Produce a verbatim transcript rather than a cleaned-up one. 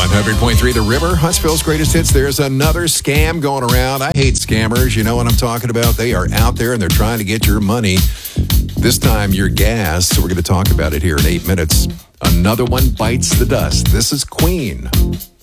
one hundred point three The River, Huntsville's greatest hits. There's another scam going around. I hate scammers. You know what I'm talking about. They are out there and they're trying to get your money. This time, your gas. So we're going to talk about it here in eight minutes. Another one bites the dust. This is Queen.